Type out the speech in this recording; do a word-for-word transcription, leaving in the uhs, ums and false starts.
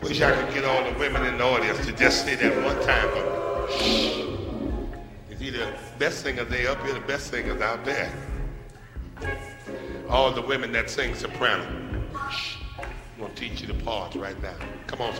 Wish I could get all the women in the audience to just say that one time. But shh. Is he the best singer they up here? The best singers out there. All the women that sing soprano. Shh. I'm going to teach you the parts right now. Come on.